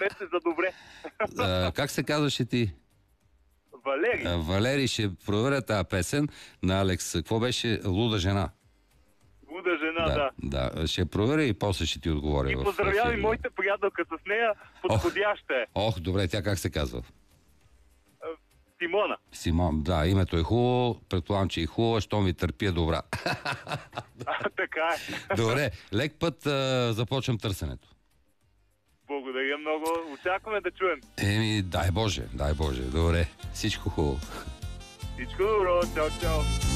запеете за добре. Как се казваше ти? Валери. Валери, ще проверя тази песен на Алекс. Какво беше? Луда жена. Луда жена, да. Да, ще проверя и после ще ти отговоря. И поздравявай моята приятелка с нея, подходяща е. Ох, добре, тя как се казва? Симона. Симон, да, името е хубаво, предполагам, че е хубаво, щом ви търпи е добра. Така е. Добре, лек път започвам търсенето. Благодаря много. Очакваме да чуем. Дай Боже, добре. Всичко хубаво. Всичко добро, чао, чао.